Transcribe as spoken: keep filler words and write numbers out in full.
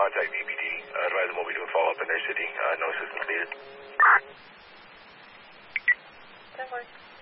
contact D P D. Uh, advise them we'll be doing follow-up in their city. Uh, no assistance needed. That works.